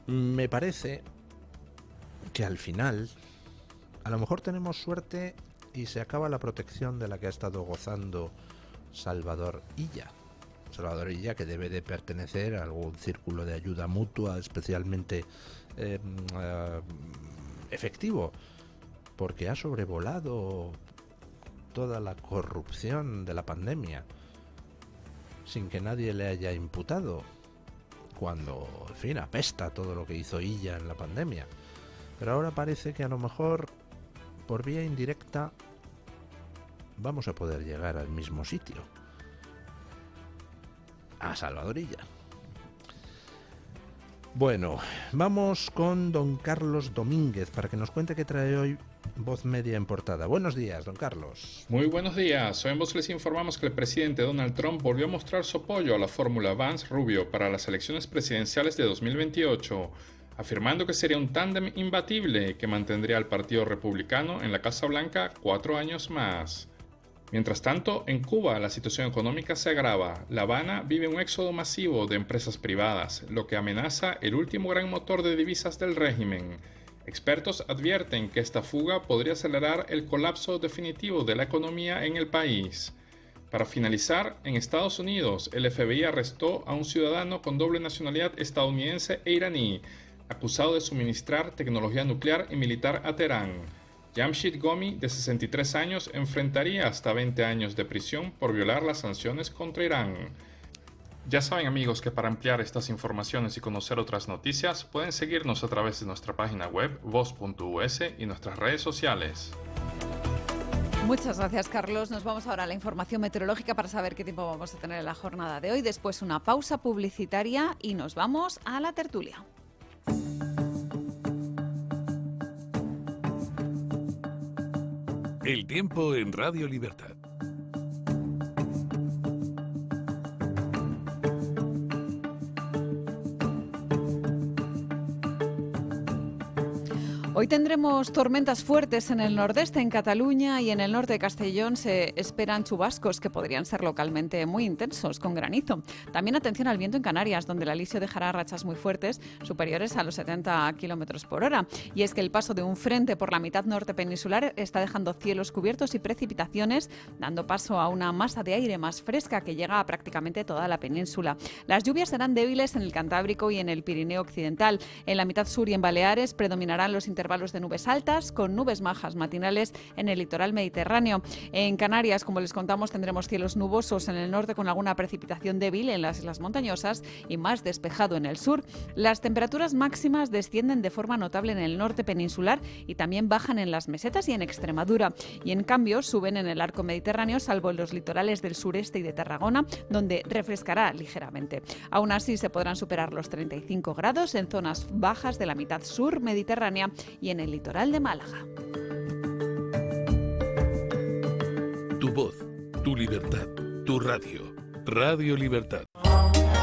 Me parece que al final, a lo mejor tenemos suerte y se acaba la protección de la que ha estado gozando Salvador Illa. Salvador Illa, que debe de pertenecer a algún círculo de ayuda mutua especialmente efectivo, porque ha sobrevolado toda la corrupción de la pandemia sin que nadie le haya imputado, cuando, en fin, apesta todo lo que hizo Illa en la pandemia. Pero ahora parece que a lo mejor, por vía indirecta, vamos a poder llegar al mismo sitio, a Salvador Illa. Bueno, vamos con don Carlos Domínguez para que nos cuente qué trae hoy Voz Media en portada. Buenos días, don Carlos. Muy buenos días. Hoy en Voz les informamos que el presidente Donald Trump volvió a mostrar su apoyo a la fórmula Vance-Rubio para las elecciones presidenciales de 2028, afirmando que sería un tándem imbatible que mantendría al Partido Republicano en la Casa Blanca 4 años más. Mientras tanto, en Cuba la situación económica se agrava. La Habana vive un éxodo masivo de empresas privadas, lo que amenaza el último gran motor de divisas del régimen. Expertos advierten que esta fuga podría acelerar el colapso definitivo de la economía en el país. Para finalizar, en Estados Unidos, el FBI arrestó a un ciudadano con doble nacionalidad estadounidense e iraní, acusado de suministrar tecnología nuclear y militar a Teherán. Jamshid Ghomi, de 63 años, enfrentaría hasta 20 años de prisión por violar las sanciones contra Irán. Ya saben, amigos, que para ampliar estas informaciones y conocer otras noticias, pueden seguirnos a través de nuestra página web voz.us y nuestras redes sociales. Muchas gracias, Carlos. Nos vamos ahora a la información meteorológica para saber qué tiempo vamos a tener en la jornada de hoy. Después una pausa publicitaria y nos vamos a la tertulia. El tiempo en Radio Libertad. Hoy tendremos tormentas fuertes en el nordeste, en Cataluña, y en el norte de Castellón se esperan chubascos que podrían ser localmente muy intensos, con granizo. También atención al viento en Canarias, donde el alisio dejará rachas muy fuertes, superiores a los 70 km por hora. Y es que el paso de un frente por la mitad norte peninsular está dejando cielos cubiertos y precipitaciones, dando paso a una masa de aire más fresca que llega a prácticamente toda la península. Las lluvias serán débiles en el Cantábrico y en el Pirineo occidental. En la mitad sur y en Baleares predominarán los intervalos de nubes altas con nubes bajas matinales en el litoral mediterráneo. En Canarias, como les contamos, tendremos cielos nubosos en el norte con alguna precipitación débil en las islas montañosas y más despejado en el sur. Las temperaturas máximas descienden de forma notable en el norte peninsular y también bajan en las mesetas y en Extremadura. Y en cambio suben en el arco mediterráneo, salvo en los litorales del sureste y de Tarragona, donde refrescará ligeramente. Aún así se podrán superar los 35 grados en zonas bajas de la mitad sur mediterránea y en el litoral de Málaga. Tu voz, tu libertad, tu radio. Radio Libertad.